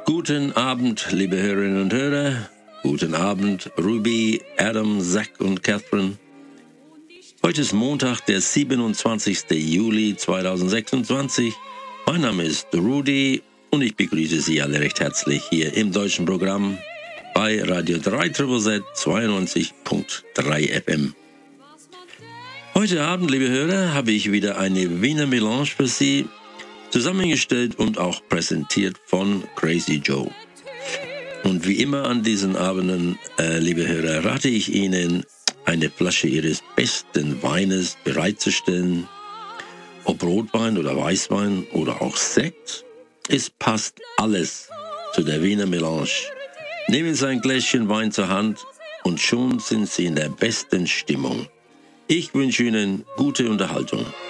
Guten Abend, liebe Hörerinnen und Hörer. Guten Abend, Ruby, Adam, Zach und Catherine. Heute ist Montag, der 27. Juli 2026. Mein Name ist Rudi und ich begrüße Sie alle recht herzlich hier im deutschen Programm bei Radio 3ZZZ 92.3 FM. Heute Abend, liebe Hörer, habe ich wieder eine Wiener Melange für Sie, zusammengestellt und auch präsentiert von Crazy Joe. Und wie immer an diesen Abenden, liebe Hörer, rate ich Ihnen, eine Flasche Ihres besten Weines bereitzustellen. Ob Rotwein oder Weißwein oder auch Sekt, es passt alles zu der Wiener Melange. Nehmen Sie ein Gläschen Wein zur Hand und schon sind Sie in der besten Stimmung. Ich wünsche Ihnen gute Unterhaltung.